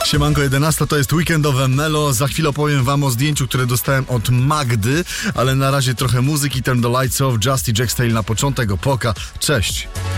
Siemanko, 11 to jest weekendowe Melo. Za chwilę opowiem wam o zdjęciu, które dostałem od Magdy, ale na razie trochę muzyki. Turn the Lights Off, Justy Jackstale na początek, Opoka. Cześć!